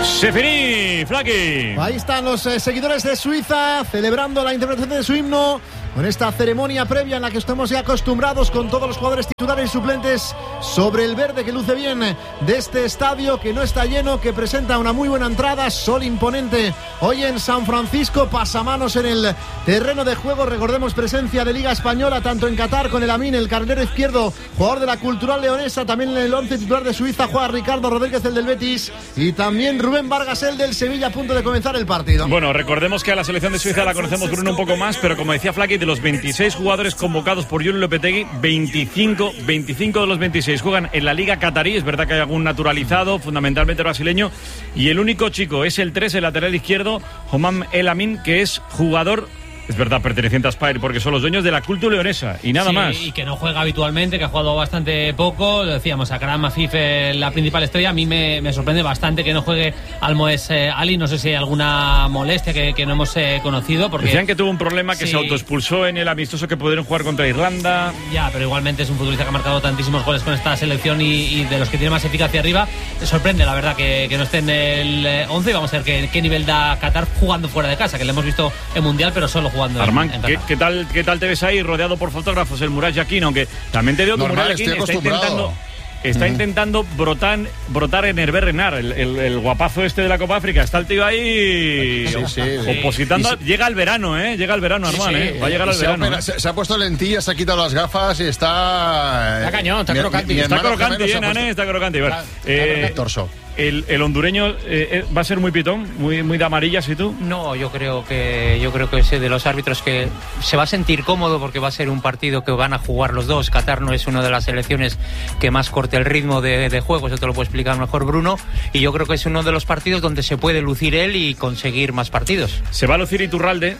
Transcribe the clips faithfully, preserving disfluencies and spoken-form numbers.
Se finí, Flaky. Ahí están los eh, seguidores de Suiza celebrando la interpretación de su himno con esta ceremonia previa en la que estamos ya acostumbrados, con todos los jugadores titulares y suplentes sobre el verde que luce bien de este estadio, que no está lleno, que presenta una muy buena entrada, sol imponente hoy en San Francisco, pasamanos en el terreno de juego. Recordemos presencia de Liga Española tanto en Qatar con el Amin, el carrilero izquierdo, jugador de la Cultural Leonesa. También en el once titular de Suiza juega Ricardo Rodríguez, el del Betis, y también Rubén Vargas, el del Sevilla, a punto de comenzar el partido. Bueno, recordemos que a la selección de Suiza la conocemos, Bruno, un poco más, pero como decía Flaky, de los veintiséis jugadores convocados por Julen Lopetegui, veinticinco, veinticinco de los veintiséis juegan en la Liga Qatarí. Es verdad que hay algún naturalizado, fundamentalmente brasileño, y el único chico es el tres, el lateral izquierdo, Homam El Amin, que es jugador, es verdad, perteneciente a Spire, porque son los dueños de la Cultural Leonesa y nada sí, más. Y que no juega habitualmente, que ha jugado bastante poco. Lo decíamos, a Karam Afif, eh, la principal estrella. A mí me, me sorprende bastante que no juegue Almoez eh, Ali. No sé si hay alguna molestia que, que no hemos eh, conocido. Porque decían que tuvo un problema, que sí, se autoexpulsó en el amistoso que pudieron jugar contra Irlanda. Ya, pero igualmente es un futbolista que ha marcado tantísimos goles con esta selección y, y de los que tiene más eficacia arriba. Me sorprende, la verdad, que, que no esté en el once. Y vamos a ver qué, qué nivel da Qatar jugando fuera de casa, que le hemos visto en Mundial, pero solo jugando Armán, en, en ¿qué, ¿qué, tal, ¿qué tal te ves ahí rodeado por fotógrafos? El Murad Yakin, aunque también te digo que Murad Yakin está intentando, está uh-huh. intentando brotar, brotar en Hervé Renard, el, el, el guapazo este de la Copa África. Está el tío ahí sí, sí, opositando. Sí. Llega el verano, ¿eh? Llega el verano, Armán, sí, sí. ¿eh? Va a llegar el se verano. Ha, ¿eh? se, se ha puesto lentillas, se ha quitado las gafas y está... Está cañón, está crocante. Está crocante, ¿eh, Nané? Está crocante. Está, eh, está torso. El, el hondureño eh, va a ser muy pitón, muy, muy de amarillas, ¿y tú? No, yo creo que yo creo que es de los árbitros que se va a sentir cómodo porque va a ser un partido que van a jugar los dos. Qatar no es una de las selecciones que más corte el ritmo de, de juego, eso te lo puede explicar mejor Bruno, y yo creo que es uno de los partidos donde se puede lucir él y conseguir más partidos. Se va a lucir Iturralde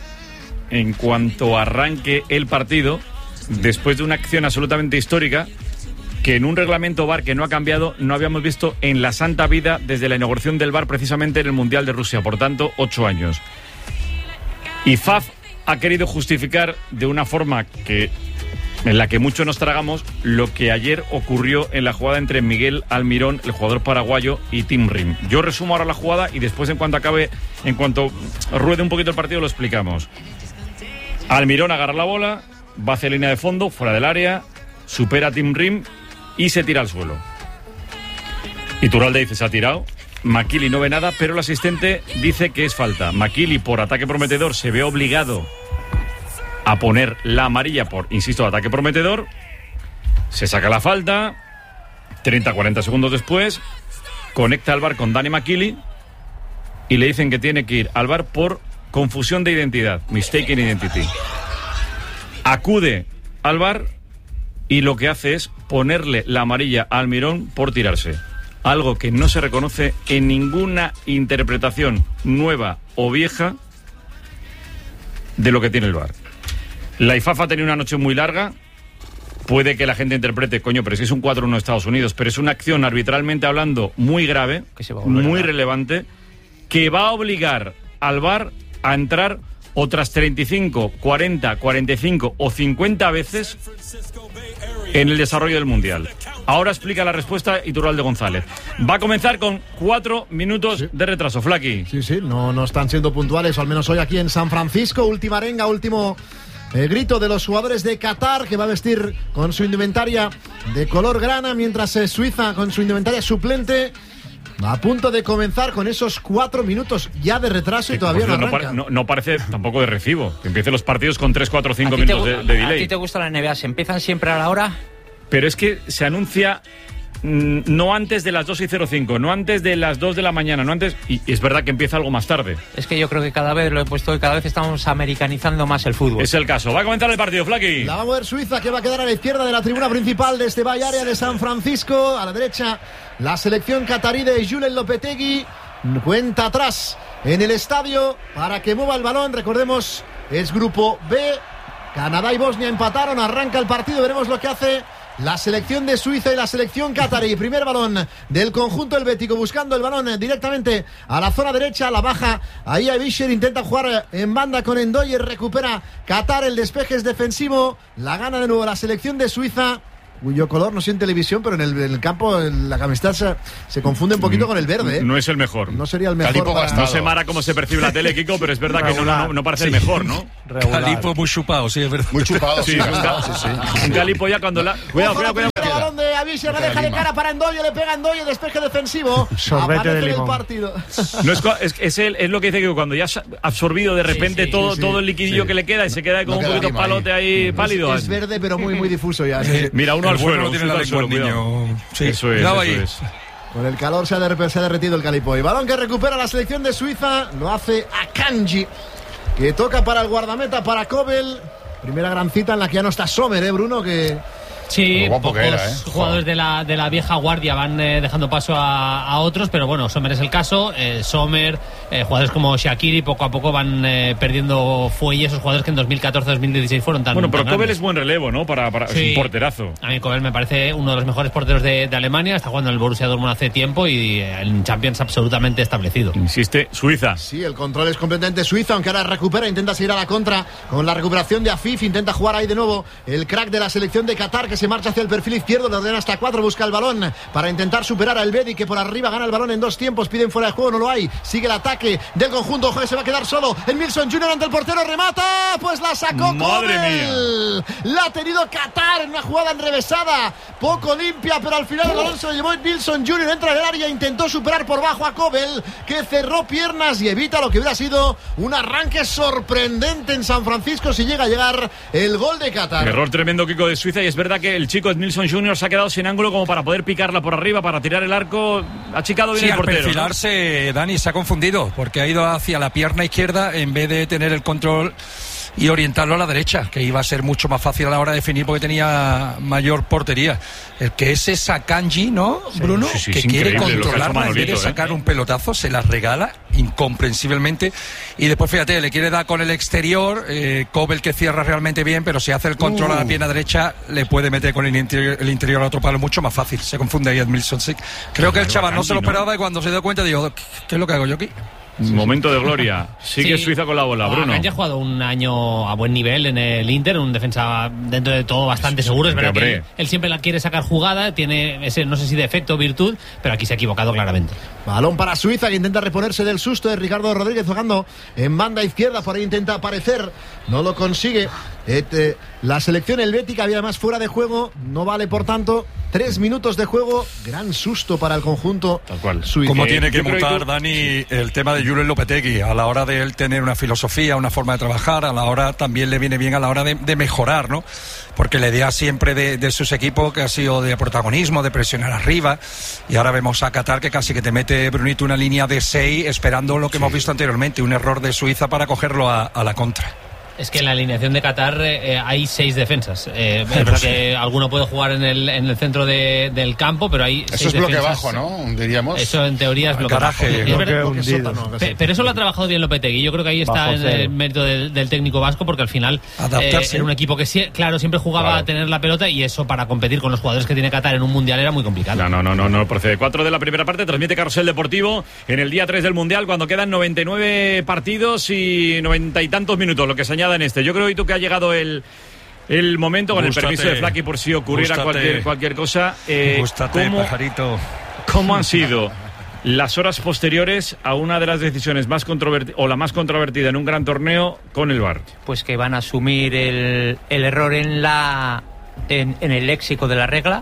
en cuanto arranque el partido, después de una acción absolutamente histórica que en un reglamento V A R que no ha cambiado no habíamos visto en la santa vida desde la inauguración del V A R precisamente en el Mundial de Rusia, por tanto, ocho años. Y Faf ha querido justificar de una forma que en la que muchos nos tragamos lo que ayer ocurrió en la jugada entre Miguel Almirón, el jugador paraguayo, y Tim Rim. Yo resumo ahora la jugada y después, en cuanto acabe, en cuanto ruede un poquito el partido, lo explicamos. Almirón agarra la bola, va hacia línea de fondo, fuera del área, supera a Tim Rim y se tira al suelo. Iturralde dice, se ha tirado. Makili no ve nada, pero el asistente dice que es falta. Makili, por ataque prometedor, se ve obligado a poner la amarilla por, insisto, ataque prometedor. Se saca la falta. treinta a cuarenta segundos después, conecta al V A R con Dani Makili y le dicen que tiene que ir al V A R por confusión de identidad, mistaken identity. Acude al V A R y lo que hace es ponerle la amarilla a Almirón por tirarse. Algo que no se reconoce en ninguna interpretación nueva o vieja de lo que tiene el V A R. La I F A F ha tenido una noche muy larga. Puede que la gente interprete, coño, pero si es un cuatro uno de Estados Unidos, pero es una acción arbitralmente hablando muy grave, que se va a muy relevante, que va a obligar al V A R a entrar otras treinta y cinco, cuarenta, cuarenta y cinco o cincuenta veces en el desarrollo del Mundial. Ahora explica la respuesta Iturralde González. Va a comenzar con cuatro minutos sí. de retraso, Flaky. Sí, sí, no, no están siendo puntuales, o al menos hoy aquí en San Francisco. Última arenga, último eh, grito de los jugadores de Qatar, que va a vestir con su indumentaria de color grana, mientras eh, Suiza con su indumentaria suplente a punto de comenzar con esos cuatro minutos ya de retraso y que, todavía no arranca. No, pare, no, no parece tampoco de recibo que empiecen los partidos con tres, cuatro, cinco minutos te, de, de delay. ¿A ti te gusta la N B A? ¿Se empiezan siempre a la hora? Pero es que se anuncia mmm, no antes de las dos y cero cinco, no antes de las dos de la mañana, no antes, y es verdad que empieza algo más tarde. Es que yo creo que cada vez, lo he puesto hoy, cada vez estamos americanizando más el fútbol. Es el caso. Va a comenzar el partido, Flaky. La va a mover Suiza, que va a quedar a la izquierda de la tribuna principal de este Bay Area de San Francisco. A la derecha, la selección qatarí de Julen Lopetegui. Cuenta atrás en el estadio para que mueva el balón. Recordemos, es grupo B. Canadá y Bosnia empataron. Arranca el partido, veremos lo que hace la selección de Suiza y la selección qatarí. Primer balón del conjunto helvético, buscando el balón directamente a la zona derecha, la baja ahí a Bisher, intenta jugar en banda con Endoyer, recupera Qatar, el despeje es defensivo, la gana de nuevo la selección de Suiza. cuyo color, no sé en televisión, pero en el, en el campo, en la camiseta se, se confunde un poquito con el verde. ¿eh? No es el mejor. No sería el mejor. Calipo para... gastado. No sé, Mara, cómo se percibe la tele, Kiko, pero es verdad que no, no, no parece el mejor, ¿no? Regular. Calipo muy chupado, sí, es verdad. Muy chupado, Sí, sí, un, sí, sí, sí. un Calipo ya cuando la... Cuidado, cuidado, cuidado. El balón de Avicii, la deja de cara para Endoye, le pega Endoye, despeje defensivo. Sorbete Aparece de en el limón. partido. No es, es, es, el, es lo que dice que cuando ya has absorbido de repente Sí, sí, todo, sí, todo el liquidillo sí. que le queda y se queda como No un queda poquito lima palote ahí, pálido. Es, es verde, pero muy, muy difuso ya. Sí. Mira, uno El al bueno suelo. no tiene uno la al lengua suelo, el cuidado. niño. Sí, Eso es, cuidado eso ahí. es. Con el calor se ha, de, se ha derretido el calipo. Y balón que recupera la selección de Suiza. Lo hace Akanji, que toca para el guardameta, para Kobel. Primera gran cita en la que ya no está Sommer, ¿eh, Bruno? Que... Sí, Lo guapo pocos que era, ¿eh? jugadores de la, de la vieja guardia van eh, dejando paso a, a otros, pero bueno, Sommer es el caso. Eh, Sommer, eh, jugadores como Shaqiri poco a poco van eh, perdiendo fuelle, esos jugadores que en dos mil catorce dos mil dieciséis fueron tan Bueno, pero tan Kobel grandes. es buen relevo, ¿no? Para, para, Sí. Es un porterazo. A mí Kobel me parece uno de los mejores porteros de, de Alemania, está jugando en el Borussia Dortmund hace tiempo y eh, en Champions absolutamente establecido. Insiste, Suiza. Sí, el control es completamente suizo, aunque ahora recupera, intenta seguir a la contra con la recuperación de Afif, intenta jugar ahí de nuevo el crack de la selección de Qatar, que se marcha hacia el perfil izquierdo, le ordena hasta cuatro, busca el balón para intentar superar a Elvedi, que por arriba gana el balón en dos tiempos, piden fuera de juego, no lo hay, sigue el ataque del conjunto, ojo, se va a quedar solo, el Milson junior ante el portero, remata, pues la sacó Madre Kobel. La ha tenido Qatar en una jugada enrevesada, poco limpia, pero al final el balón se lo llevó el Milson junior, entra en el área, intentó superar por bajo a Kobel, que cerró piernas y evita lo que hubiera sido un arranque sorprendente en San Francisco si llega a llegar el gol de Qatar. Error tremendo, Kiko, de Suiza, y es verdad que el chico Nilsson junior se ha quedado sin ángulo como para poder picarla por arriba, para tirar el arco. Ha achicado bien Sí, el al portero, perfilarse, ¿no? Dani se ha confundido porque ha ido hacia la pierna izquierda en vez de tener el control y orientarlo a la derecha, que iba a ser mucho más fácil a la hora de definir porque tenía mayor portería. El que es esa Kanji, ¿no, Bruno? Sí, sí, que es quiere increíble lo que ha hecho controlarla en vez de Manolito, ¿eh? sacar un pelotazo, se la regala incomprensiblemente. Y después, fíjate, le quiere dar con el exterior, eh, Kobel que cierra realmente bien, pero si hace el control Uh. a la pierna derecha, le puede meter con el interior, el interior a otro palo mucho más fácil. Se confunde ahí Edmilson. Sí. Creo que el chaval no se lo Kanji, ¿no? esperaba y cuando se dio cuenta digo, ¿qué es lo que hago yo aquí? Momento de gloria. Sigue Sí. Suiza con la bola, Bruno. Akanji ha jugado un año a buen nivel en el Inter, un defensa dentro de todo bastante seguro. Es verdad Hombre, que él, él siempre la quiere sacar jugada, tiene ese, no sé si defecto o virtud, pero aquí se ha equivocado claramente. Balón para Suiza, que intenta reponerse del susto de Ricardo Rodríguez jugando en banda izquierda, por ahí intenta aparecer, no lo consigue. Este, la selección helvética había más fuera de juego, no vale por tanto. Tres minutos de juego, gran susto para el conjunto Tal cual. suizo. Como Eh, tiene que yo creo que mutar, tú- Dani, el tema de Julen Lopetegui, a la hora de él tener una filosofía, una forma de trabajar, a la hora también le viene bien a la hora de, de mejorar, ¿no? Porque la idea siempre de, de sus equipos que ha sido de protagonismo, de presionar arriba, y ahora vemos a Qatar que casi que te mete, Brunito, una línea de seis esperando lo que hemos visto anteriormente, un error de Suiza para cogerlo a, a la contra. Es que en la alineación de Qatar eh, hay seis defensas. Eh, es verdad que alguno puede jugar en el, en el centro de- del campo, pero hay Eso seis es bloque defensas. bajo, ¿no? Diríamos. Eso en teoría es bloque Garaje, bajo. Es bloque verdad- Bloque hundido. sótano, Pe- sí. Pero eso lo ha trabajado bien Lopetegui. Yo creo que ahí está Bajo en cero. el mérito del, del técnico vasco, porque al final Adaptarse. eh, era un equipo que, sí- claro, siempre jugaba Claro. a tener la pelota, y eso para competir con los jugadores que tiene Qatar en un mundial era muy complicado. No, no, no, no, no procede. Cuatro de la primera parte, transmite Carrusel Deportivo en el día tres del Mundial, cuando quedan noventa y nueve partidos y noventa y tantos minutos, lo que se añada en este. Yo creo, y tú, que ha llegado el, el momento, con Gústate. el permiso de Flaky, por si ocurriera Gústate. cualquier, cualquier cosa. Eh, Gústate, ¿cómo, pajarito. ¿Cómo han sido las horas posteriores a una de las decisiones más controvertidas, o la más controvertida en un gran torneo, con el V A R? Pues que van a asumir el, el error en la en, en el léxico de la regla,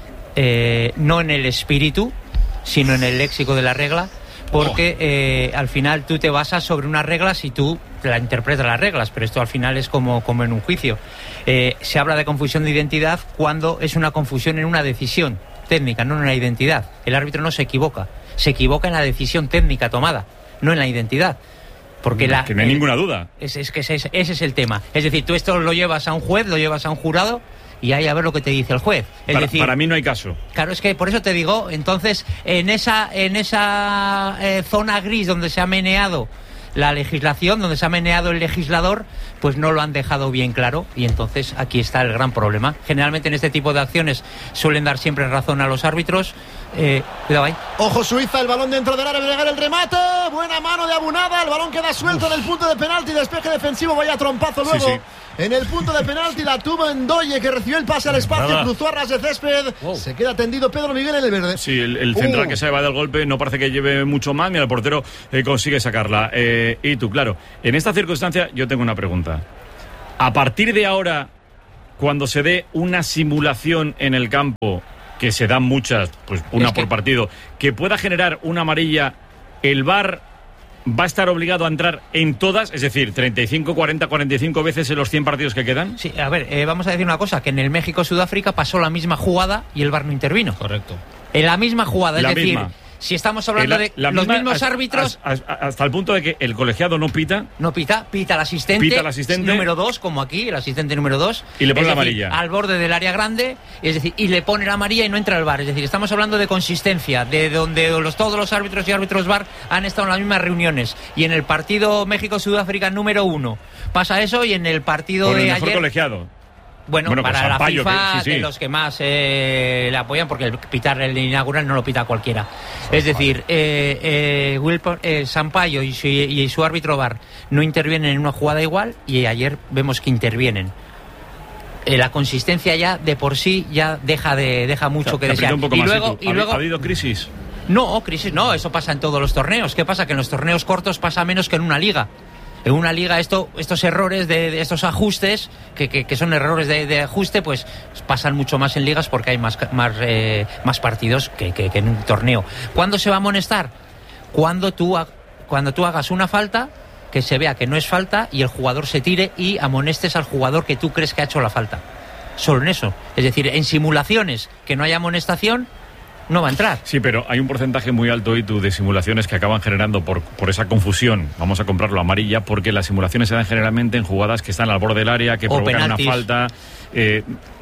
eh, no en el espíritu, sino en el léxico de la regla, porque eh, al final tú te basas sobre unas reglas y tú la interpretas las reglas, pero esto al final es como, como en un juicio. Eh, se habla de confusión de identidad cuando es una confusión en una decisión técnica, no en una identidad. El árbitro no se equivoca, se equivoca en la decisión técnica tomada, no en la identidad. Porque la, Que no hay el- ninguna duda. es, es que ese, es- ese es el tema. Es decir, tú esto lo llevas a un juez, lo llevas a un jurado y ahí a ver lo que te dice el juez. Es Para, decir, para mí no hay caso. claro, es que por eso te digo, entonces, en esa, en esa eh, zona gris donde se ha meneado la legislación, donde se ha meneado el legislador, pues no lo han dejado bien claro, y entonces aquí está el gran problema. Generalmente en este tipo de acciones suelen dar siempre razón a los árbitros. Eh, cuidado ahí. Ojo Suiza, el balón dentro del área, llegar el remate, buena mano de Abunada, el balón queda suelto en el punto de penalti, despeje defensivo, vaya trompazo luego Sí, sí. en el punto de penalti. La tuvo Ndoye, que recibió el pase al espacio, Nada. cruzó a ras de césped. Wow. Se queda tendido Pedro Miguel en el verde. Sí, el, el central uh. que se va del golpe no parece que lleve mucho más, ni el portero eh, consigue sacarla. Eh, y tú, claro, en esta circunstancia yo tengo una pregunta. A partir de ahora, cuando se dé una simulación en el campo, que se dan muchas, pues una es que... por partido, que pueda generar una amarilla, el V A R va a estar obligado a entrar en todas, es decir, treinta y cinco, cuarenta, cuarenta y cinco veces en los cien partidos que quedan. Sí, a ver, eh, vamos a decir una cosa, que en el México-Sudáfrica pasó la misma jugada y el V A R no intervino. Correcto. En la misma jugada, es la decir... Misma. Si estamos hablando la, de la los misma, mismos hasta, árbitros... Hasta, hasta el punto de que el colegiado no pita. No pita, pita el asistente. Pita el asistente. Número dos, como aquí, el asistente número dos. Y le pone la decir, amarilla. Al borde del área grande, es decir, y le pone la amarilla y no entra al V A R. Es decir, estamos hablando de consistencia, de donde los, todos los árbitros y árbitros V A R han estado en las mismas reuniones. Y en el partido México-Sudáfrica número uno pasa eso, y en el partido Con de el mejor ayer... colegiado. Bueno, bueno, para la Sampaio, FIFA, que, sí, sí. de los que más eh, le apoyan, porque el pitar el inaugural no lo pita cualquiera. Es decir, eh, eh, Wilpon, eh, Sampaio y su, y su árbitro V A R no intervienen en una jugada igual, y ayer vemos que intervienen. Eh, la consistencia ya de por sí ya deja de deja mucho o sea, que desear. Un poco y más, luego, y y luego ¿ha habido crisis? No, crisis no, eso pasa en todos los torneos. ¿Qué pasa? Que en los torneos cortos pasa menos que en una liga. En una liga esto, estos errores de, de estos ajustes, que, que, que son errores de, de ajuste, pues pasan mucho más en ligas porque hay más, más, eh, más partidos que, que, que en un torneo. ¿Cuándo se va a amonestar? Cuando tú, cuando tú hagas una falta, que se vea que no es falta y el jugador se tire y amonestes al jugador que tú crees que ha hecho la falta. Solo en eso. Es decir, en simulaciones que no haya amonestación, no va a entrar. Sí, pero hay un porcentaje muy alto, y tú, de simulaciones que acaban generando por, por esa confusión, vamos a comprarlo amarilla, porque las simulaciones se dan generalmente en jugadas que están al borde del área, que o provocan penaltis. Una falta. Eh,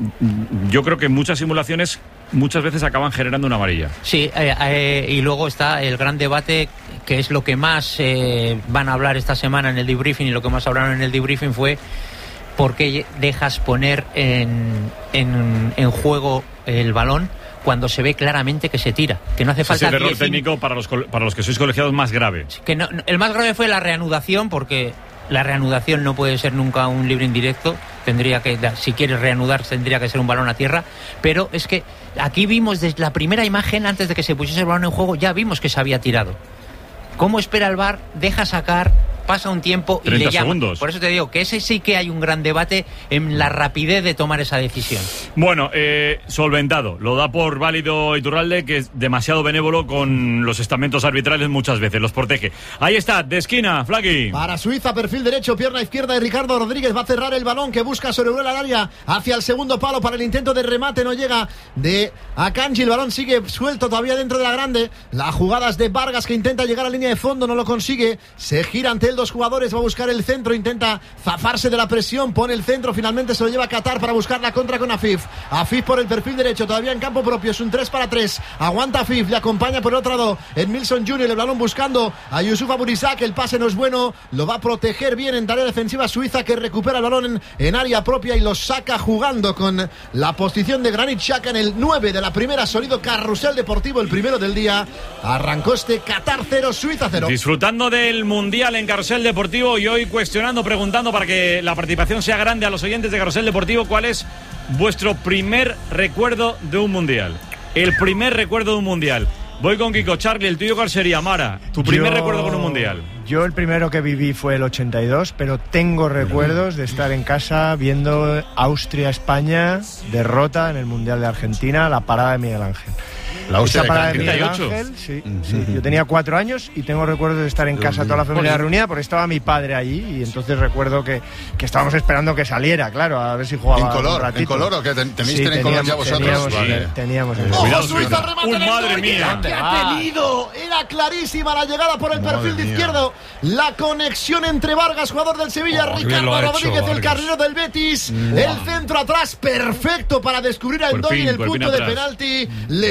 yo creo que muchas simulaciones muchas veces acaban generando una amarilla. Sí, eh, eh, y luego está el gran debate, que es lo que más eh, van a hablar esta semana en el debriefing, y lo que más hablaron en el debriefing fue por qué dejas poner en, en, en juego el balón cuando se ve claramente que se tira, que no hace falta... Es el error técnico para los, para los que sois colegiados más grave. Que no, el más grave fue la reanudación, porque la reanudación no puede ser nunca un libre indirecto, tendría que, si quieres reanudar, tendría que ser un balón a tierra, pero es que aquí vimos desde la primera imagen, antes de que se pusiese el balón en juego, ya vimos que se había tirado. ¿Cómo espera el V A R? Deja sacar, pasa un tiempo y le llama. Segundos. Por eso te digo que ese sí que hay un gran debate en la rapidez de tomar esa decisión. Bueno, eh, solventado. Lo da por válido Iturralde, que es demasiado benévolo con los estamentos arbitrales muchas veces, los protege. Ahí está, de esquina, Flaqui. Para Suiza, perfil derecho, pierna izquierda de Ricardo Rodríguez. Va a cerrar el balón que busca sobre el área hacia el segundo palo para el intento de remate. No llega de Akanji. El balón sigue suelto todavía dentro de la grande. La jugada es de Vargas, que intenta llegar a línea de fondo, no lo consigue. Se gira ante él dos jugadores, va a buscar el centro, intenta zafarse de la presión, pone el centro, finalmente se lo lleva a Qatar para buscar la contra con Afif. Afif por el perfil derecho, todavía en campo propio, es un tres para tres. Aguanta Afif, le acompaña por el otro lado Edmilson junior, el balón buscando a Yusuf Aburizak, el pase no es bueno, lo va a proteger bien en tarea defensiva Suiza, que recupera el balón en, en área propia y lo saca jugando con la posición de Granit Xhaka en el nueve de la primera. Sonido Carrusel Deportivo, el primero del día. Arrancó este Qatar cero, Suiza cero. Disfrutando del Mundial en Carrusel Deportivo, y hoy cuestionando, preguntando para que la participación sea grande a los oyentes de Carrusel Deportivo, ¿cuál es vuestro primer recuerdo de un Mundial? El primer recuerdo de un Mundial. Voy con Kiko. Charlie, ¿el tuyo cuál sería? Mara, tu primer yo, recuerdo con un Mundial. Yo el primero que viví fue el ochenta y dos, pero tengo recuerdos de estar en casa viendo Austria-España, derrota en el Mundial de Argentina, la parada de Miguel Ángel. La Austria Esa parada de treinta y Miguel ocho. Ángel, sí, sí. Yo tenía cuatro años y tengo recuerdos de estar en casa toda la familia reunida, porque estaba mi padre allí, y entonces recuerdo que, que estábamos esperando que saliera, claro, a ver si jugaba ¿En color? un ratito. ¿En color o qué? ¿Ten- ¿Tenéis Sí, en color ya teníamos, vosotros? teníamos, Vale. teníamos el- ¡Ojo, Cuidado, Suiza! Suiza. Remate ¡Uy, de madre Ndoye, mía! que ha tenido! Era clarísima la llegada por el Madre perfil de mía. izquierdo. La conexión entre Vargas, jugador del Sevilla, Oh, bien Ricardo lo ha hecho, Rodríguez, el Vargas. carrilero del Betis. El centro atrás, perfecto para descubrir a Cuerpín, Ndoye en el cuerpín punto de atrás. penalti. Le pega de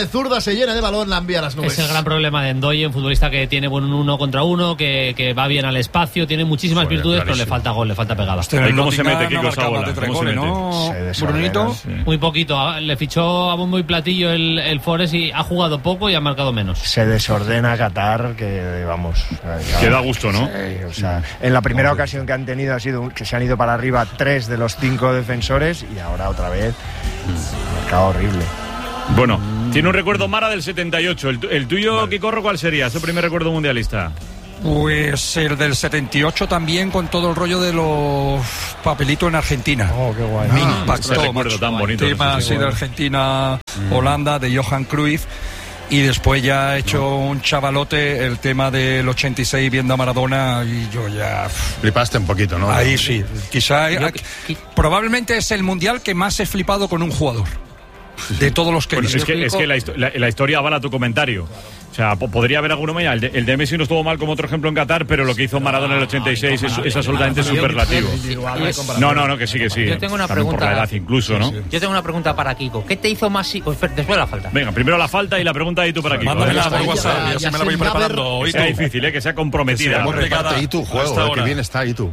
de zurda, se llena de balón, la envía a las nubes. Es el gran problema de Ndoye, un futbolista que tiene buen uno contra uno, que, que va bien al espacio, tiene muchísimas Joder, virtudes, clarísimo. pero le falta gol, le falta pegada. ¿Y cómo se mete Kiko esa bola? ¿Cómo se mete? ¿No? Se desordena, Brunito. sí. Muy poquito, le fichó a bombo y platillo el, el Forest y ha jugado poco y ha marcado menos. Se desordena Qatar, que vamos. Que da gusto, ¿no? Sí, o sea, en la primera ocasión que han tenido ha sido que se han ido para arriba tres de los cinco defensores y ahora otra vez. Mercado horrible. Bueno, tiene un recuerdo Mara del setenta y ocho. ¿El, tu- el tuyo, Kikorro, cuál sería? ¿Su primer recuerdo mundialista? Pues el del setenta y ocho también, con todo el rollo de los papelitos en Argentina. Oh, qué guay. Me ese impactó, recuerdo macho. tan bonito, El tema sí, sí, así de bueno. Argentina, Holanda, de Johan Cruyff. Y después ya ha hecho un chavalote el tema del ochenta y seis viendo a Maradona y yo ya... Flipaste un poquito, ¿no? Ahí sí. Quizá... Yo- aquí- probablemente es el mundial que más he flipado con un jugador. De todos los que he Bueno, visto. es que, es que la, histo- la- la historia avala tu comentario. O sea, po- podría haber alguno más. El de, el de Messi no estuvo mal como otro ejemplo en Qatar, pero lo que hizo Maradona en el ochenta y seis es, es absolutamente superlativo. No, no, no, que sí, que sí. Yo tengo una También por pregunta. la edad incluso, ¿no? Yo tengo una pregunta para Kiko. ¿Qué te hizo más... i- oh, espera, después de la falta. Venga, primero la falta y la pregunta y tú para aquí. Mándamela por ya- WhatsApp, ya ya se me la voy se preparando. va a ¿Y Que sea tú? difícil, ¿eh? Que sea comprometida. muy Reparte pegada y tu hasta juego, eh, ahora. que bien está ahí tú.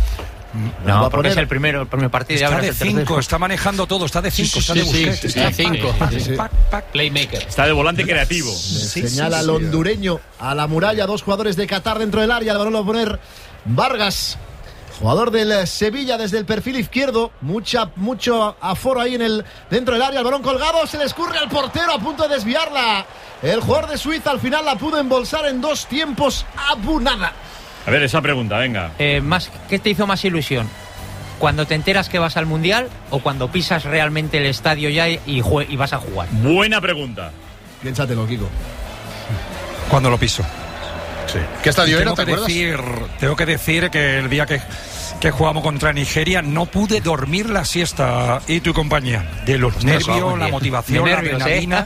Va No, a porque poner- es el primero, el primer partido. ya Está verás de el tercero. cinco, está manejando todo, está de cinco, está de Busquets. está de cinco. Pac, pac. Playmaker. Está de volante creativo. Sí, Señala sí, al sí. hondureño a la muralla, dos jugadores de Qatar dentro del área. El balón lo va a poner Vargas, jugador del eh, Sevilla desde el perfil izquierdo. Mucha, mucho aforo ahí en el dentro del área. El balón colgado, se le escurre al portero a punto de desviarla. El jugador de Suiza al final la pudo embolsar en dos tiempos. Abunada. A ver, esa pregunta, venga. Eh, más, ¿qué te hizo más ilusión? ¿Cuando te enteras que vas al Mundial o cuando pisas realmente el estadio ya y, jue- y vas a jugar? Buena pregunta. Piénsatelo, Kiko. Cuando lo piso. Sí. ¿Qué estadio era, Tengo te que, acuerdas? decir, tengo que decir que el día que, que jugamos contra Nigeria no pude dormir la siesta y tu compañía. De los nervios, la motivación, De la nervios, adrenalina.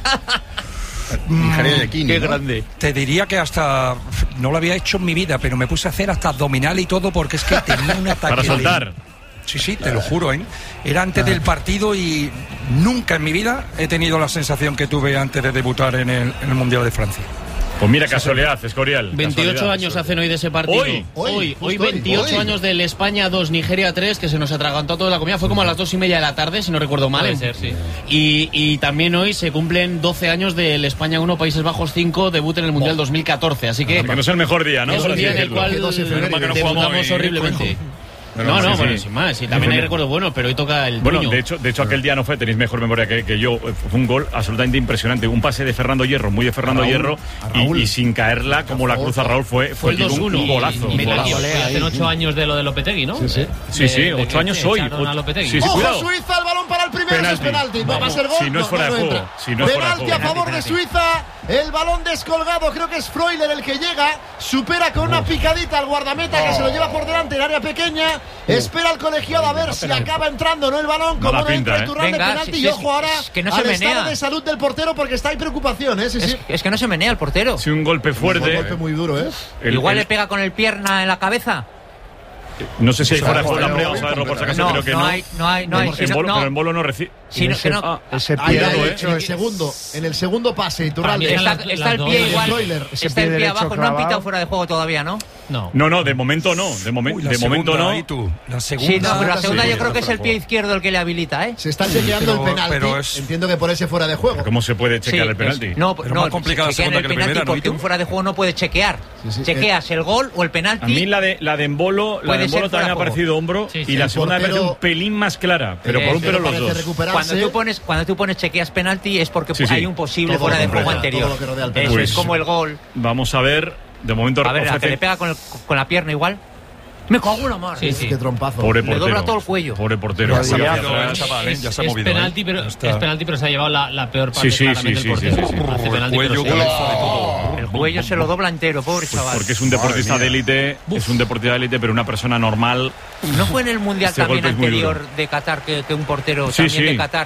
Nigeria de Kini, ¿no? grande. Te diría que hasta no lo había hecho en mi vida, pero me puse a hacer hasta abdominal y todo porque es que tenía un ataque. Para de- soltar. Sí, sí, te lo juro, ¿eh? Era antes del partido y nunca en mi vida he tenido la sensación que tuve antes de debutar en el, en el Mundial de Francia. Pues mira, casualidad, Escorial. veintiocho casualidad. años hacen hoy de ese partido. Hoy, hoy, hoy, justo hoy hoy, veintiocho hoy. años del España dos, Nigeria tres, que se nos atragantó toda la comida. Fue como a las dos y media de la tarde, si no recuerdo mal. Puede ¿eh? ser, sí. Y, y también hoy se cumplen doce años del España uno, Países Bajos cinco, debut en el Mundial dos mil catorce. Así que Que no es el mejor día, ¿no? es Por un así día en el decirlo. cual Que doce de febrero. debutamos Que no jugamos hoy, horriblemente. Bueno, No, sí, no, sí. bueno, sin más. Y también hay recuerdos buenos, pero hoy toca el Bueno, puño. de hecho, de hecho aquel día no fue, tenéis mejor memoria que, que yo. Fue un gol absolutamente impresionante. Un pase de Fernando Hierro, muy de Fernando A Raúl, Hierro, a y, Raúl. y sin caerla como la cruza Raúl fue, fue, Fue el un- dos uno. un golazo. un Y, y, golazo. y hacen ocho años de lo de Lopetegui, ¿no? Sí, sí. De- Sí, sí, de- de ocho que años se hoy. echaron a Lopetegui. Sí, sí, ¡Ojo, cuidado. Suiza! El balón para el primero. Penalti. Es penalti. ¿Va a ser gol? Si no es fuera de entra. juego. Si no es fuera de Penalti juego. a favor de Penalti, Suiza. El balón descolgado. Creo que es Freuler el que llega. Supera con una picadita al guardameta que se lo lleva por delante en área pequeña. Espera al colegiado a ver si acaba entrando no el balón. Mala Como no pinta, entra ¿eh? Iturralde, Venga, penalti. si- Y si es- ojo ahora es que no se al menea. estado de salud del portero porque está hay preocupación, ¿eh? Sí, sí. Es, es que no se menea el portero. Sí, un golpe Un fuerte. golpe muy duro, ¿eh? El- Igual el- le pega con el pierna en la cabeza. No sé si hay fuera de juego Joder, la prueba, joder, vamos a verlo por si acaso, No, creo que no no. hay, no hay, no hay. En Si no- bolo- no. Pero en bolo no recibe. Si no- que no- Ah, Ese Ahí pie va, derecho en el es- segundo, en el segundo pase, Iturralde. También Está, las- está las el dos pie de igual. Freuler. Ese Está el pie pie derecho abajo. No han pitado clavado. fuera de juego todavía, ¿no? No. No, no, de momento no. De, momen- Uy, la de momento segunda, no. ¿y tú? La segunda. Sí, no, pero la sí, segunda sí, yo creo que es el por pie favor. izquierdo el que le habilita, ¿eh? Se está chequeando pero- el penalti. pero es- Entiendo que por ese fuera de juego. ¿Cómo se puede chequear Sí, el penalti? es- No, Pero no, más complicada la chequean segunda el que la penalti primera, ¿no? porque ¿Y tú? un fuera de juego no puede chequear. Sí, sí, Chequeas el gol o el penalti. A mí la de la de Embolo, la Puede de Embolo ser también fuera me ha de juego. parecido hombro Sí, y sí. la El segunda me parece portero- un pelín más clara, pero por un Eh, pelo los parece dos. recuperarse. Cuando tú pones, cuando tú pones chequeas penalti es porque Sí, sí. hay un posible Todo fuera lo de que juego rodea, anterior. todo lo que rodea el Eso penalti. es como el gol. Vamos a ver, de momento A ver, a que ofrece- le pega con, el- con la pierna igual. Me cago en la mar. Sí, sí. Qué trompazo. Pobre Le portero. dobla todo el cuello. Pobre portero. Ya se ha Hacia movido, atrás. el chaval, ¿eh? Es, Ya se ha es movido, ¿eh? penalti, pero, Ya está. es penalti, pero se ha llevado la, la peor parte Sí, sí, claramente sí, del sí, portero. sí, sí. Hace El penalti, cuello, pero sí. cabeza, de todo. El cuello se lo dobla entero, pobre chaval. Porque es un deportista de élite, es un deportista de élite, pero una persona normal. ¿No fue en el Mundial Este también golpe es muy anterior duro. de Qatar que, que un portero Sí, también sí. de Qatar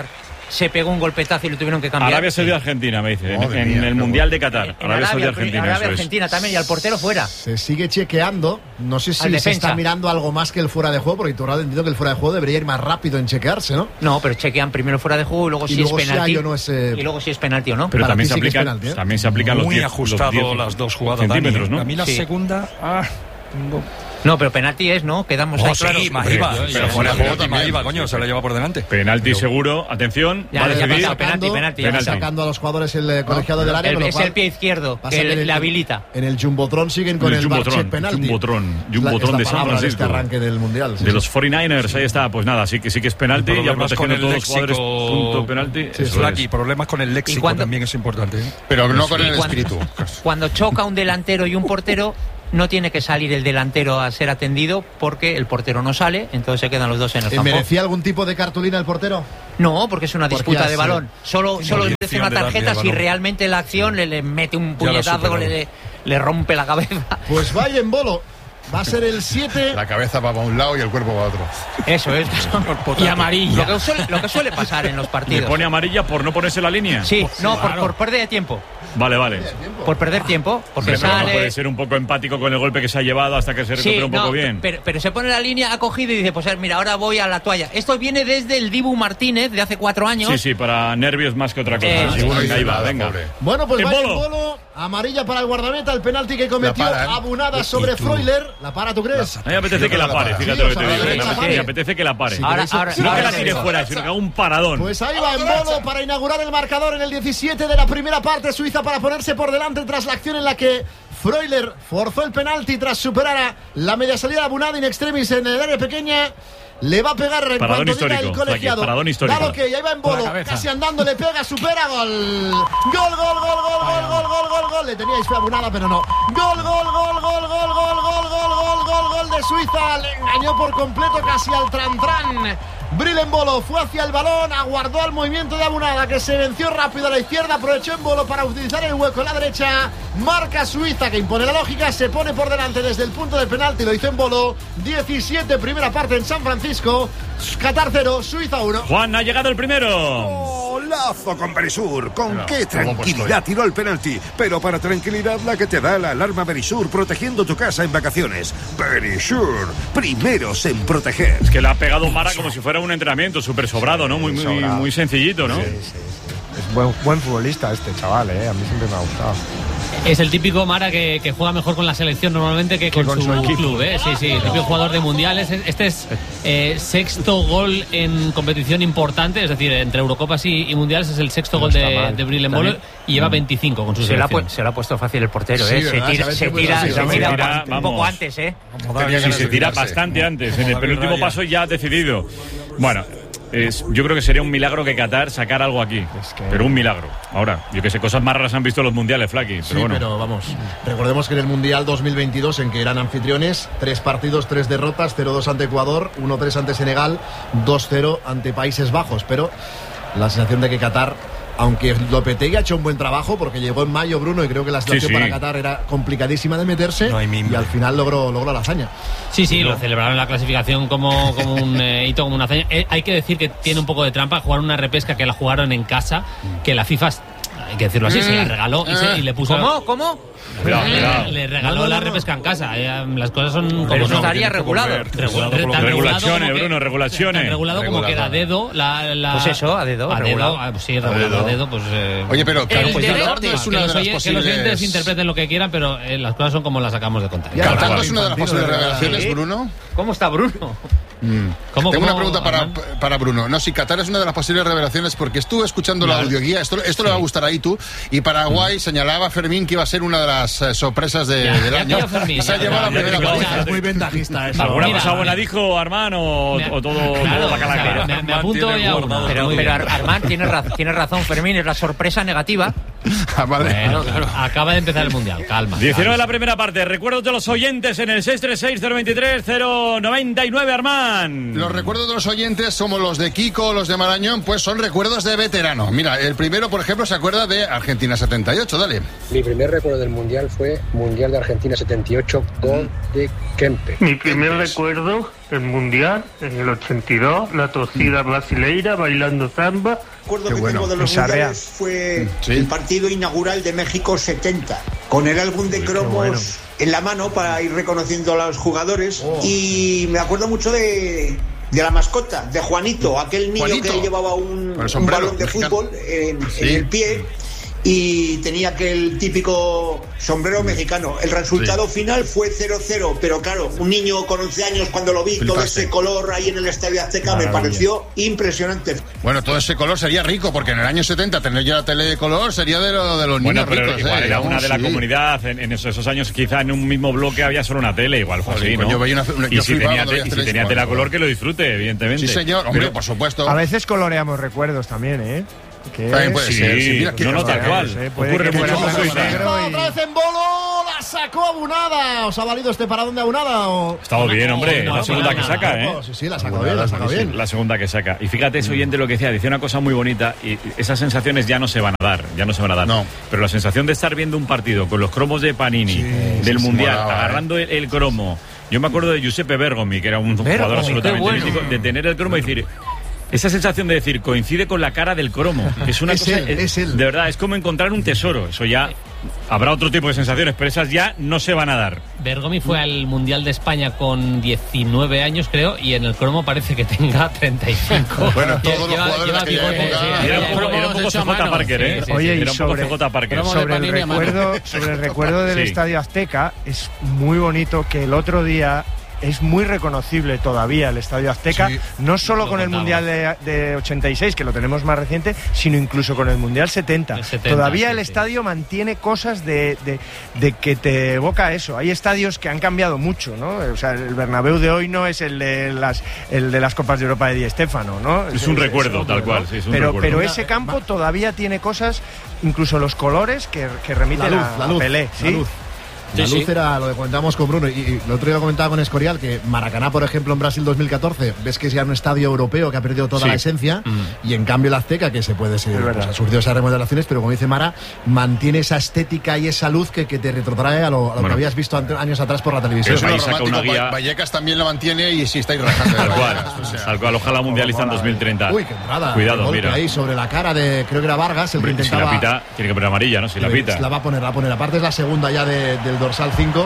se pegó un golpetazo y lo tuvieron que cambiar. Arabia Saudí Argentina, me dice, en, Madre en mía, el qué Mundial de Qatar. En Arabia Saudí Arabia, Argentina, Arabia eso es. Argentina también, y al portero fuera. Se sigue chequeando. No sé si Al se defensa. está mirando algo más que el fuera de juego, porque tú ahora entiendo que el fuera de juego debería ir más rápido en chequearse, ¿no? No, pero chequean primero fuera de juego y luego Y si luego es si penalti. hay o no es, eh, Y luego si es penalti o no. Pero Para también ti se, sí que es aplican, penalti, ¿eh? también se aplican los Muy diez, ajustado los diez las dos jugadas, centímetros, Dani. ¿no? A mí la Sí. segunda... Ah, tengo- No, pero penalti es, ¿no? Quedamos Oh, ahí sí, claros. más iba. Pero Pero sí, fuera de sí, juego sí, también sí. iba, coño, se la lleva por delante. Penalti seguro, atención, Ya, va a ya decidir. pasado, penalti, penalti. Penalti. Sacando a los jugadores el eh, colegiado del área. El- con lo es cual el pie izquierdo pasa que en le, el- le habilita. En el Jumbotron siguen con El el, Jumbotron, bar check penalti. Jumbotron, Es la- Jumbotron es la de San palabra de Francisco. este arranque del Mundial. sí, De sí. los cuarenta y ers, ahí está. Pues nada, sí que sí que es penalti, ya Problemas con protegiendo el todos los jugadores. léxico. Punto penalti. Sí, eso Flaky, es. problemas con el léxico cuando- también es importante. ¿eh? Pero no con Y el cuando- espíritu. Cuando choca un delantero y un portero, no tiene que salir el delantero a ser atendido porque el portero no sale, entonces se quedan los dos en el Eh, campo. ¿Merecía algún tipo de cartulina el portero? No, porque es una Porque disputa ya de sé. balón. Solo, solo Intención merece una de darle tarjeta el si balón. realmente la acción le, le mete un Ya lo ha puñetazo, superado. le, le rompe la cabeza. Pues vaya en bolo. Va a ser el siete. La cabeza va para un lado y el cuerpo va a otro. Eso es. Y amarilla. Lo que, suele, lo que suele pasar en los ¿Le partidos. pone amarilla por no ponerse la línea? Sí, no, por, por pérdida de tiempo. Vale, vale. Por perder tiempo, porque Hombre, pero no sale. puede ser un poco empático con el golpe que se ha llevado hasta que se Sí, recupere un poco no, bien. Pero, pero se pone la línea acogida y dice, pues mira, ahora voy a la toalla. Esto viene desde el Dibu Martínez de hace cuatro años. Sí, sí, para nervios más que otra cosa. Eh, Sí, sí, bueno, sí, ahí va, nada, venga. pobre. Bueno, pues El vaya bolo. en bolo. Amarilla para el guardameta. El penalti que cometió La para, ¿eh? Abunada sobre Freuler. ¿La para, tú crees? A mí me apetece que la pare, Sí, fíjate lo o que sea, te la digo. derecha Me apetece, pare. me apetece que la pare. Sí, Ahora, queréis- ahora, No que ahora la te tire digo. fuera, sino que haga un paradón. Pues ahí va en bolo para inaugurar el marcador en el diecisiete de la primera parte. Suiza para ponerse por delante tras la acción en la que Freuler forzó el penalti tras superar a la media salida de Abunada in extremis en el área pequeña. Le va a pegar en Paradón cuanto diga histórico, el colegiado. Flaque, paradón histórico. Dalo que ahí va en bolo, casi andando, le pega, supera, gol. Gol, gol, gol, gol, gol, gol, gol, gol, gol. Le teníais fe a Abunada, pero no. Gol, gol, gol, gol, gol, gol, gol, gol, gol, gol, gol de Suiza. Le engañó por completo casi al Tran-Tran. Bril en bolo, fue hacia el balón, aguardó al movimiento de Abunada, que se venció rápido a la izquierda, aprovechó en bolo para utilizar el hueco en la derecha. Marca Suiza, que impone la lógica, se pone por delante desde el punto del penalti, lo hizo en bolo. diecisiete, primera parte en San Francisco. Qatar cero, Suiza uno. Juan, ha llegado el primero. Golazo con Berisur. Con Mira, qué cómo tranquilidad tiró el penalti. Pero para tranquilidad la que te da la alarma Berisur, protegiendo tu casa en vacaciones. Berisur, primeros en proteger. Es que le ha pegado Mara como si fuera un entrenamiento súper sobrado, ¿no? Muy, muy, muy sencillito, ¿no? Es buen, buen futbolista este chaval, ¿eh? A mí siempre me ha gustado. Es el típico Mara que, que juega mejor con la selección normalmente que con, con su, su equipo. club, ¿eh? Sí, sí, el típico jugador de mundiales. Este es eh, sexto gol en competición importante, es decir, entre Eurocopas y, y mundiales es el sexto No gol está de, mal. de Bril en Bolo y lleva veinticinco con su Se le, ha, selección. pu- se le ha puesto fácil el portero, Sí, ¿eh? Se ¿verdad? tira, Sabes se que tira, puede se ser, tira se tira, un poco vamos. antes, ¿eh? Tenía Sí, ganas se de tira tirarse. bastante antes. En el David penúltimo Raya. paso ya ha decidido. Bueno, es, yo creo que sería un milagro que Qatar sacara algo aquí. Es que- Pero un milagro. Ahora, yo que sé, cosas más raras han visto los mundiales, Flaky. Pero Sí, bueno. pero vamos, recordemos que en el Mundial dos mil veintidós, en que eran anfitriones, tres partidos, tres derrotas, cero dos ante Ecuador, uno tres ante Senegal, dos cero ante Países Bajos, pero la sensación de que Qatar, aunque Lopetegui ha hecho un buen trabajo, porque llegó en mayo Bruno y creo que la situación Sí, sí. para Qatar era complicadísima de meterse, No hay mimbre. y al final logró, logró la hazaña. Sí, sí, lo celebraron en la clasificación como, como un eh, hito, como una hazaña. Eh, hay que decir que tiene un poco de trampa jugar una repesca que la jugaron en casa, que la FIFA, hay que decirlo así, se la regaló y, se- y le puso... ¿Cómo? ¿Cómo? Cuidado, cuidado. Le regaló No, no, la no. repesca en casa. Eh, las cosas son como Pero eso son. estaría regulado. Regu- re- tan Regulaciones, regulado como que- Bruno, regulaciones. tan regulado como que a dedo la, la- Pues eso, a dedo, a regulado. dedo, ah, pues sí, regulado a dedo, pues eh, Oye, pero El pues, derecho Qatar no es que, una los de las oye- que los oyentes posibles... interpreten lo que quieran, pero eh, las cosas son como las sacamos de contar. Ya, Qatar claro. no es una de las Infantino, posibles de verdad. revelaciones, Sí. Bruno. ¿Cómo está Bruno? ¿Cómo, Tengo cómo, una pregunta para, Armand? para Bruno. No, si Qatar es una de las posibles revelaciones, porque estuve escuchando la audioguía, esto, esto le va a gustar ahí tú, y Paraguay señalaba a Fermín que iba a ser una de las eh, sorpresas de- Ya, del ya año. pilló Fermín, Y se ha ya, llevado ya, la primera ya, paliza. ya. Es muy ventajista eso. ¿Alguna Mira, cosa buena dijo Armán o, Me- o todo, Claro, todo bacala o sea, clara? me, me apunto Tiene ya guardado. una. Pero, Muy pero bien. Ar- Armand tiene, raz- tiene razón, Fermín, es la sorpresa negativa. Ah, vale. Bueno, acaba de empezar el mundial, calma. diecinueve de la calma. primera parte. Recuerdos de los oyentes en el seis tres seis, cero veintitrés, cero noventa y nueve, Armán. Los recuerdos de los oyentes, como los de Kiko o los de Marañón, pues son recuerdos de veterano. Mira, el primero, por ejemplo, se acuerda de Argentina setenta y ocho, dale. Mi primer recuerdo del Mundial fue Mundial de Argentina setenta y ocho, gol de Kempe. Mi primer recuerdo el Mundial en el ochenta y dos, la torcida brasileira bailando samba. Recuerdo que tengo de los mundiales fue sí. el partido inaugural de México setenta, con el álbum de cromos bueno. en la mano para ir reconociendo a los jugadores. Oh. Y me acuerdo mucho de, de la mascota, de Juanito, aquel niño Juanito. que llevaba un, un balón de fútbol en, sí. en el pie. Y tenía aquel típico sombrero mexicano. El resultado sí. final fue cero cero, pero claro, un niño con once años, cuando lo vi, Flipaste. todo ese color ahí en el Estadio Azteca, Maravilla. me pareció impresionante. Bueno, todo ese color sería rico, porque en el año setenta tener ya la tele de color sería de, lo, de los bueno, niños pero ricos. Igual eh, era una sí. de la comunidad, en, en esos, esos años quizá en un mismo bloque había solo una tele, igual fue así, ¿no? Yo veía una, una, y yo si tenía, te, y si tenía tele a color, color, que lo disfrute, evidentemente. Sí, señor, hombre, pero, por supuesto. A veces coloreamos recuerdos también, ¿eh? ¿Qué? También puede sí, ser. Si mira, no, no, tal cual. Eh, Ocurre mucho. Y... Otra vez en bolo, la sacó Abunada. ¿Os ha valido este paradón de Abunada? O... Estado bien, hombre. No, la segunda que saca, ¿eh? Sí, sí, la sacó bien, la sacó bien. La segunda que saca. Y fíjate, ese oyente lo que decía, decía una cosa muy bonita, y esas sensaciones ya no se van a dar, ya no se van a dar. No. Pero la sensación de estar viendo un partido con los cromos de Panini, sí, del sí, Mundial, sí, molaba, agarrando el, el cromo. Yo me acuerdo de Giuseppe Bergomi, que era un Bergomi, jugador absolutamente bueno. mítico, de tener el cromo y decir... Esa sensación de decir, coincide con la cara del cromo. Es una es cosa. Él, es él. De verdad, es como encontrar un tesoro. Eso ya. Habrá otro tipo de sensaciones, pero esas ya no se van a dar. Bergomi fue al Mundial de España con diecinueve años, creo, y en el cromo parece que tenga treinta y cinco. Bueno, todos los jugadores de aquella época... Era un poco, era un poco C J Parker, ¿eh? Sí, sí, Oye, era y sobre, un poco C J Parker. Sobre el recuerdo, sobre el recuerdo del sí. Estadio Azteca, es muy bonito que el otro día... Es muy reconocible todavía el Estadio Azteca, sí, no solo con el Mundial de, de ochenta y seis, que lo tenemos más reciente, sino incluso con el Mundial setenta. El setenta todavía sí, el estadio sí. mantiene cosas de, de, de que te evoca eso. Hay estadios que han cambiado mucho, ¿no? O sea, el Bernabéu de hoy no es el de las, el de las Copas de Europa de Di Stéfano, ¿no? Es un es, recuerdo, es tal cual. Sí, es un pero, recuerdo. pero ese campo todavía tiene cosas, incluso los colores, que, que remiten la luz, a, la luz, a Pelé. ¿sí? La luz. La sí, luz sí. era lo que comentábamos con Bruno, y, y el otro día lo comentaba con Escorial, que Maracaná, por ejemplo, en Brasil dos mil catorce, ves que es ya un estadio europeo que ha perdido toda sí. la esencia, mm. y en cambio el Azteca, que se puede ser, pues, ha sufrido esas remodelaciones, pero como dice Mara, mantiene esa estética y esa luz que, que te retrotrae a lo, a lo bueno. que habías visto ante, años atrás por la televisión. Eso es saca una guía... Vallecas también lo mantiene y sí estáis rajando. Tal cual, o sea, tal cual, ojalá mundialista en dos mil treinta. Uy, qué entrada. Cuidado, mira. Ahí sobre la cara de, creo que era Vargas, el que intentaba... Si la pita, tiene que poner amarilla, ¿no? Si la pita. La va a poner, la va a poner. Aparte es la segunda ya de, del dorsal cinco.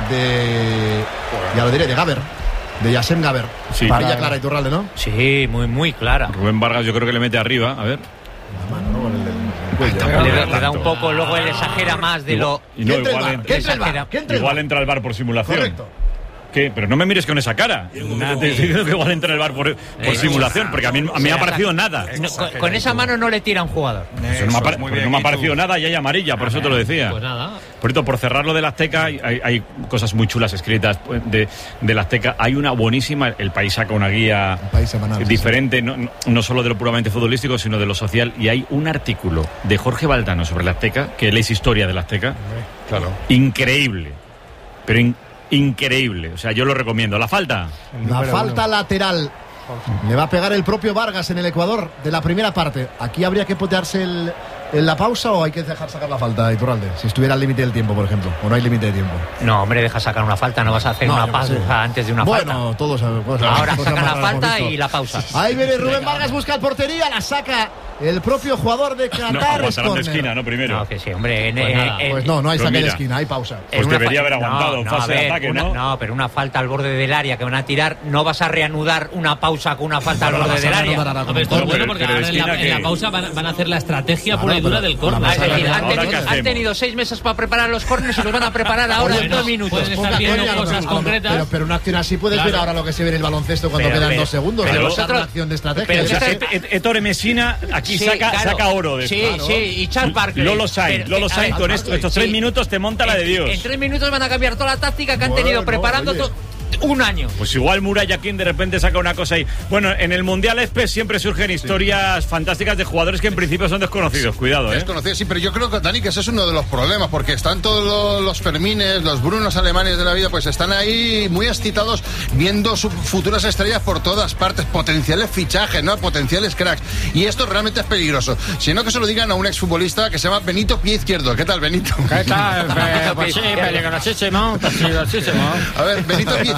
De. Ya lo diré, de Gaber. De Yassem Gaber. Sí. Para clara Iturralde, ¿no? Sí, muy, muy clara. Rubén Vargas, yo creo que le mete arriba. A ver. La mano, ¿no? El, el, el, le, le da un poco, luego él exagera más de lo. Y no, ¿Qué igual, entra el bar? ¿Qué entra el igual bar? entra el bar por simulación. Correcto. ¿Qué? Pero no me mires con esa cara. Nada, te digo que igual entra el bar por, por eh, simulación, porque a mí, a mí me ha parecido nada. No, con, con esa mano no le tira un jugador. Eso no me ha, par- no me ha parecido nada y hay amarilla, por eso te lo decía. Pues nada. Por cierto, por cerrarlo del Azteca, hay, hay cosas muy chulas escritas de, del Azteca. Hay una buenísima, el País saca una guía semanal, diferente, no, no solo de lo puramente futbolístico, sino de lo social. Y hay un artículo de Jorge Valdano sobre el Azteca, que él es historia del Azteca. Claro. Increíble. Pero in, increíble, o sea, yo lo recomiendo. ¿La falta? La falta lateral le va a pegar el propio Vargas en el Ecuador de la primera parte. Aquí habría que potearse el, en la pausa, o hay que dejar sacar la falta, Iturralde, si estuviera al límite del tiempo, por ejemplo, o no hay límite de tiempo. No, hombre, deja sacar una falta, no vas a hacer no, una pausa sí. antes de una bueno, falta. Bueno, todos sabemos. Ahora saca la falta y la pausa. Ahí viene Rubén Vargas, busca el portería, la saca el propio jugador de Qatar. No, aguantarán de esquina, ¿no? Primero. No, que sí, hombre. En, pues, en, nada, en, pues no, no hay pues saque mira, de esquina, hay pausa. Pues debería haber aguantado no, en no, fase ver, de ataque, una, ¿no? No, pero una falta al borde del área que van a tirar, no vas a reanudar una pausa con una falta al borde del área. No, pero esto es bueno porque ahora en la, en la pausa van, van a hacer la estrategia pura y dura del córner. Es decir, han, tenido, han tenido seis meses para preparar los córneres y los van a preparar ahora en dos minutos. Pueden estar viendo cosas concretas. Pero, pero una acción así puedes ver ahora lo que se ve en el baloncesto cuando quedan dos segundos. Pero otra acción de estrategia. Ettore Messina aquí saca oro de Sí, sí, y Charles Barkley. Lolo Sainz, Lolo Sainz con esto, estos tres minutos te monta la de Dios. En tres minutos van a cambiar toda la táctica que han tenido preparando todo. Un año. Pues igual Murray Yakin de repente saca una cosa ahí. Bueno, en el Mundial Espe siempre surgen historias sí. fantásticas de jugadores que en principio son desconocidos. Cuidado, ¿eh? Desconocidos, sí, pero yo creo que, Dani, que ese es uno de los problemas, porque están todos los, los Fermines, los Brunos alemanes de la vida, pues están ahí muy excitados viendo sus futuras estrellas por todas partes, potenciales fichajes, ¿no? Potenciales cracks. Y esto realmente es peligroso. Si no, que se lo digan a un exfutbolista que se llama Benito Pie Izquierdo. ¿Qué tal, Benito? ¿Qué tal? Pues sí, peligrosísimo, peligrosísimo. A ver, Benito Pie Izquierdo.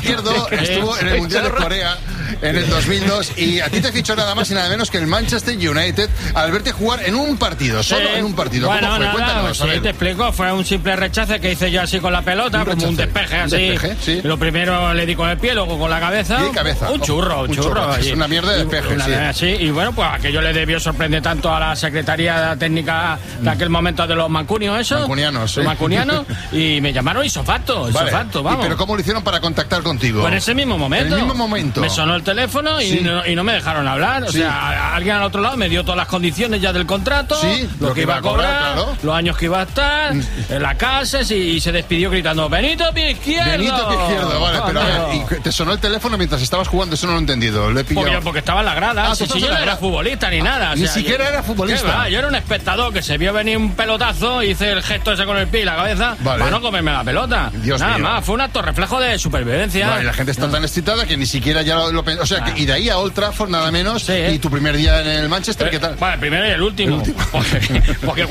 Izquierdo estuvo en el Mundial de Corea en el dos mil dos y a ti te fichó nada más y nada menos que el Manchester United al verte jugar en un partido, solo Sí. en un partido. Bueno, ¿Cómo fue? nada, Cuéntanos. pues, a sí, ver. te explico, fue un simple rechace que hice yo así con la pelota, Un como un rechace. despeje Un así. despeje, sí. Lo primero le di con el pie, luego con la cabeza. Pie y cabeza. Un churro, un, Un churro. churro, es y- una mierda de despeje, una- sí. Y bueno, pues aquello le debió sorprender tanto a la Secretaría Técnica de aquel momento de los mancunios, eso. Mancunianos, sí. Los mancunianos, y me llamaron isofacto, Vale. isofacto, ¿Y vamos. pero cómo lo hicieron para contactar contigo? Pues en ese mismo momento. En el mismo momento. Me sonó el teléfono y, Sí. no, y no me dejaron hablar. O Sí. sea, a- alguien al otro lado me dio todas las condiciones ya del contrato, Sí, lo, que iba a cobrar, claro. los años que iba a estar, en la casa, y, y se despidió gritando: ¡Benito pie izquierdo! Benito Pie Izquierdo, vale, pero a ver, Claro. ¿y te sonó el teléfono mientras estabas jugando? Eso no lo he entendido. Le he pillado. Porque, porque estaba en la grada. Ah, si, tú si estabas yo en no la era grada. futbolista ni nada. o Ni sea, siquiera yo- era futbolista. ¿Qué va? Yo era un espectador que se vio venir un pelotazo, hice el gesto ese con el pie y la cabeza Vale. para no comerme la pelota. Dios Nada mío. más, fue un acto reflejo de supervivencia. Vale, la gente está tan excitada que ni siquiera ya lo, lo pen- O sea, que, y de ahí a Old Trafford nada menos. Sí, ¿eh? Y tu primer día en el Manchester, ¿qué Eh, tal? Bueno, el primero y el último. Porque, porque